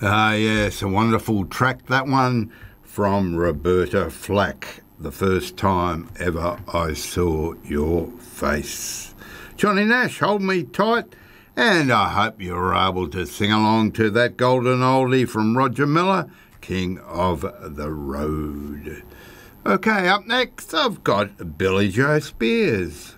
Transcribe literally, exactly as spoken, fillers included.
Ah, yes, a wonderful track, that one, from Roberta Flack, The First Time Ever I Saw Your Face. Johnny Nash, Hold Me Tight, and I hope you were able to sing along to that golden oldie from Roger Miller, King of the Road. Okay, up next, I've got Billy Joe Spears.